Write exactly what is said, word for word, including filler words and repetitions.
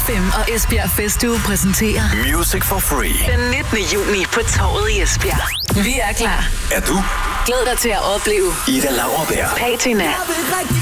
Fem og Esbjerg Festuge præsenterer Music for Free. Den nittende juni på Torvet i Esbjerg. Vi er klar. Er du? Glæd dig til at opleve Ida Lauerberg, Patina,